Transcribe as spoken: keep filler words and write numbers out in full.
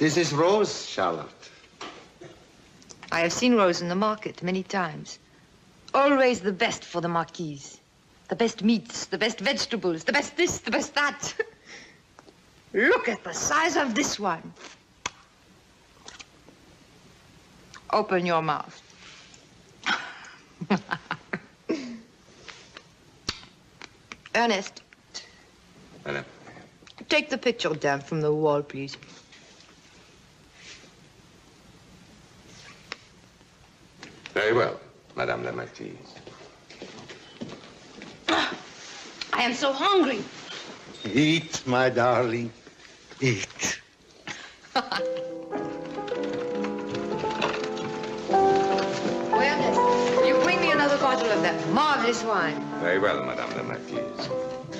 This is Rose, Charlotte. I have seen Rose in the market many times. Always the best for the marquise. The best meats, the best vegetables, the best this, the best that. Look at the size of this one. Open your mouth. Ernest. Madame. Take the picture down from the wall, please. Very well, Madame la Marquise. I am so hungry. Eat, my darling. Eat. Ernest, you bring me another bottle of that marvelous wine. Very well, Madame la Marquise.